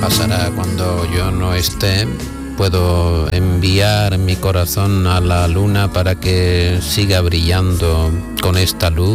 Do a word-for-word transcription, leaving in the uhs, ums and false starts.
pasará cuando yo no esté. Puedo enviar mi corazón a la luna para que siga brillando con esta luz